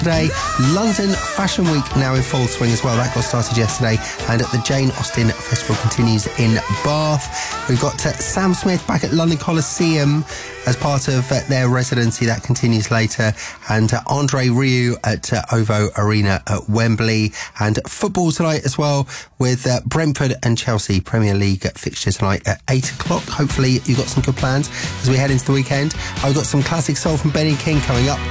today. London Fashion Week now in full swing as well. That got started yesterday, and the Jane Austen Festival continues in Bath. We've got Sam Smith back at London Coliseum as part of their residency. That continues later. And Andre Rieu at OVO Arena at Wembley. And football tonight as well with Brentford and Chelsea Premier League fixture tonight at 8 o'clock. Hopefully you've got some good plans as we head into the weekend. I've got some classic soul from Benny King coming up.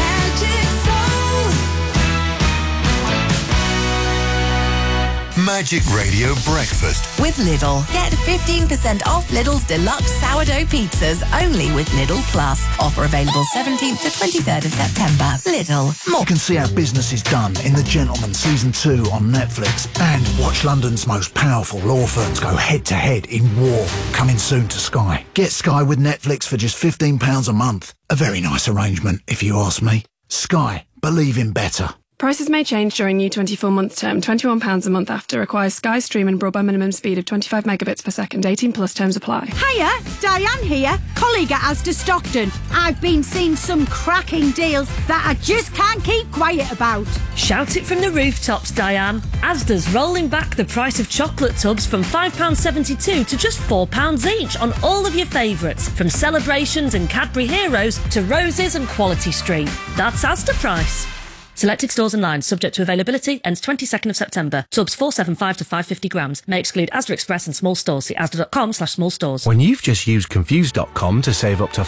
Magic Radio Breakfast with Lidl. Get 15% off Lidl's deluxe sourdough pizzas only with Lidl Plus. Offer available 17th to 23rd of September. Lidl. More. You can see how business is done in The Gentleman Season 2 on Netflix, and watch London's most powerful law firms go head-to-head in war. Coming soon to Sky. Get Sky with Netflix for just £15 a month. A very nice arrangement, if you ask me. Sky. Believe in better. Prices may change during new 24-month term. £21 a month after. Requires Sky Stream and broadband minimum speed of 25 megabits per second. 18 plus terms apply. Hiya, Diane here, colleague at Asda Stockton. I've been seeing some cracking deals that I just can't keep quiet about. Shout it from the rooftops, Diane. Asda's rolling back the price of chocolate tubs from £5.72 to just £4 each on all of your favourites, from Celebrations and Cadbury Heroes to Roses and Quality Street. That's Asda price. Selected stores and lines, subject to availability, ends 22nd of September. Tubs 475 to 550 grams. May exclude Asda Express and small stores. See asda.com/small stores. When you've just used Confused.com to save up to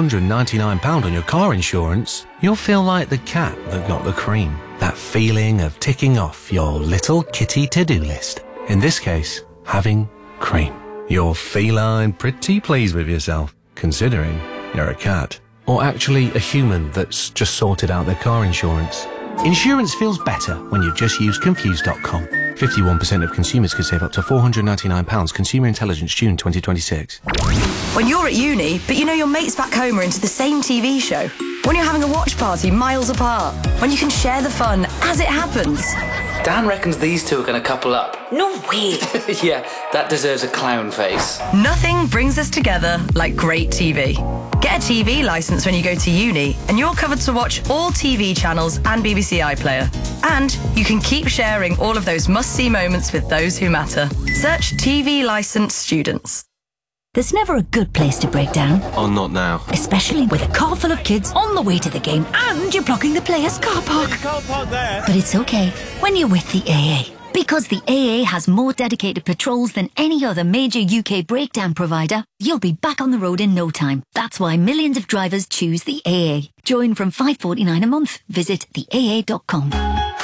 £499 on your car insurance, you'll feel like the cat that got the cream. That feeling of ticking off your little kitty to-do list. In this case, having cream. You're feline pretty pleased with yourself, considering you're a cat. Or actually a human that's just sorted out their car insurance. Insurance feels better when you just use Confused.com. 51% of consumers could save up to £499. Consumer Intelligence, June 2026. When you're at uni, but you know your mates back home are into the same TV show. When you're having a watch party miles apart. When you can share the fun as it happens. Dan reckons these two are going to couple up. No way. Yeah, that deserves a clown face. Nothing brings us together like great TV. Get a TV licence when you go to uni, and you're covered to watch all TV channels and BBC iPlayer. And you can keep sharing all of those must-see moments with those who matter. Search TV Licensed Students. There's never a good place to break down. Oh, not now. Especially with a car full of kids on the way to the game and you're blocking the players' car park. You can't park there. But it's okay when you're with the AA. Because the AA has more dedicated patrols than any other major UK breakdown provider, you'll be back on the road in no time. That's why millions of drivers choose the AA. Join from $5.49 a month. Visit theaa.com.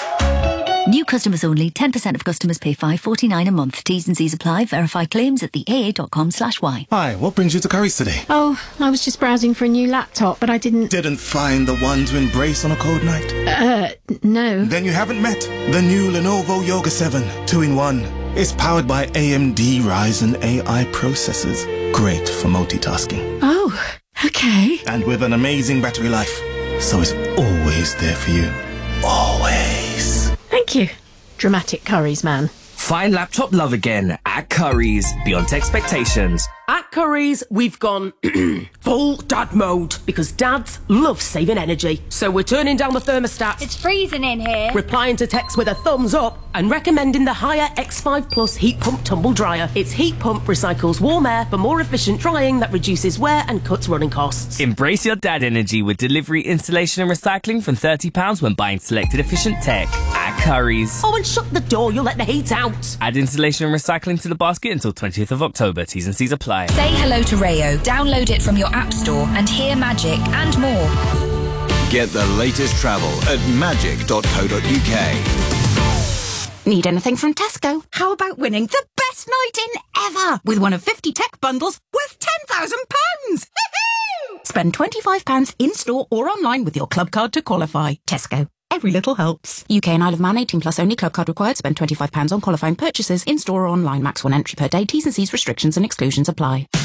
New customers only. 10% of customers pay $5.49 a month. T's and C's apply. Verify claims at theaa.com/y. Hi, what brings you to Curry's today? Oh, I was just browsing for a new laptop, but I didn't find the one to embrace on a cold night? No. Then you haven't met the new Lenovo Yoga 7 2-in-1. It's powered by AMD Ryzen AI processors. Great for multitasking. Oh, okay. And with an amazing battery life. So it's always there for you. Always. Thank you. Dramatic Curry's man. Find laptop love again at Curry's, beyond expectations. At Curry's, we've gone full dad mode because dads love saving energy. So we're turning down the thermostat. It's freezing in here. Replying to texts with a thumbs up and recommending the higher X5 Plus heat pump tumble dryer. Its heat pump recycles warm air for more efficient drying that reduces wear and cuts running costs. Embrace your dad energy with delivery, installation and recycling from £30 when buying selected efficient tech at Curry's. Oh, and shut the door, you'll let the heat out. Add installation and recycling to the basket until 20th of October. T's and C's apply. Say hello to Rayo. Download it from your app store and hear magic and more. Get the latest travel at magic.co.uk. Need anything from Tesco? How about winning the best night in ever with one of 50 tech bundles worth £10,000? Spend £25 in-store or online with your club card to qualify. Tesco. Every little helps. UK and Isle of Man 18 plus only. Club card required. Spend £25 on qualifying purchases in-store or online. Max 1 entry per day. T's and C's restrictions and exclusions apply.